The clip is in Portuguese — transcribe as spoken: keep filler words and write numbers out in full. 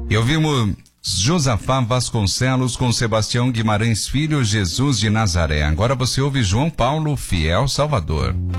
E ouvimos Josafá Vasconcelos com Sebastião Guimarães Filho, Jesus de Nazaré. Agora você ouve João Paulo, Fiel Salvador.